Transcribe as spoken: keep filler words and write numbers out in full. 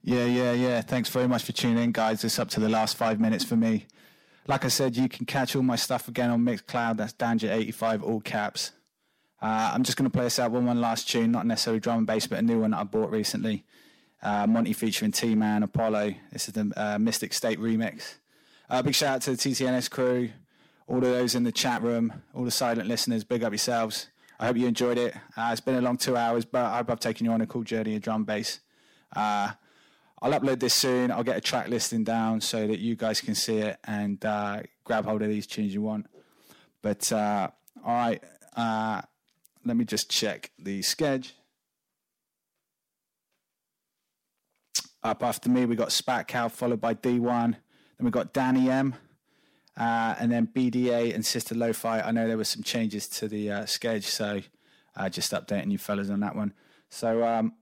Yeah, yeah, yeah. Thanks very much for tuning in, guys. It's up to the last five minutes for me. Like I said, you can catch all my stuff again on Mixcloud. That's Danja eighty-five, all caps. Uh, I'm just going to play us out with one last tune, not necessarily drum and bass, but a new one that I bought recently. Uh, Monty featuring T-Man, Apollo. This is the uh, Mystic State remix. Uh, big shout out to the T T N S crew, all of those in the chat room, all the silent listeners. Big up yourselves. I hope you enjoyed it. Uh, it's been a long two hours, but I hope I've taken you on a cool journey of drum bass. Uh, I'll upload this soon. I'll get a track listing down so that you guys can see it and uh, grab hold of these tunes you want. But, uh, all right, uh, let me just check the schedule. Up after me, we got Spat Cow, followed by D one. Then we got Danny M, uh, and then B D A and Sister Lo-Fi. I know there were some changes to the uh, schedule, so uh, just updating you fellas on that one. So, um,